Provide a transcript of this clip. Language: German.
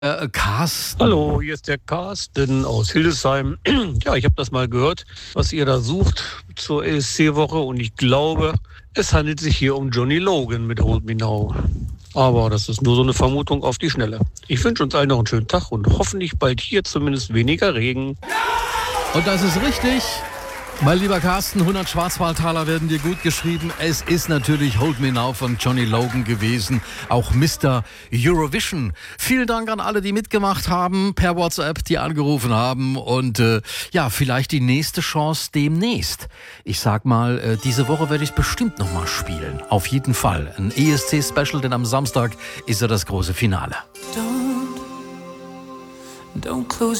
Carsten. Hallo, hier ist der Carsten aus Hildesheim. Ja, ich habe das mal gehört, was ihr da sucht zur ESC-Woche und ich glaube, es handelt sich hier um Johnny Logan mit Hold Me Now. Aber das ist nur so eine Vermutung auf die Schnelle. Ich wünsche uns allen noch einen schönen Tag und hoffentlich bald hier zumindest weniger Regen. Und das ist richtig. Mein lieber Carsten, 100 Schwarzwaldtaler werden dir gut geschrieben. Es ist natürlich Hold Me Now von Johnny Logan gewesen, auch Mr. Eurovision. Vielen Dank an alle, die mitgemacht haben, per WhatsApp, die angerufen haben und ja, vielleicht die nächste Chance demnächst. Ich sag mal, diese Woche werde ich es bestimmt nochmal spielen. Auf jeden Fall. Ein ESC-Special, denn am Samstag ist ja das große Finale. Don't close